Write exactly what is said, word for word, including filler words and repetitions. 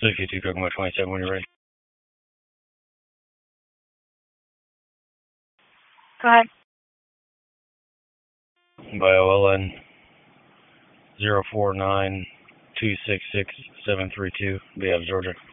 Safety two, Kokomo twenty-seven, when you're ready. Go ahead. By O L N zero four nine two six six seven three two, Bay Ave, Georgia.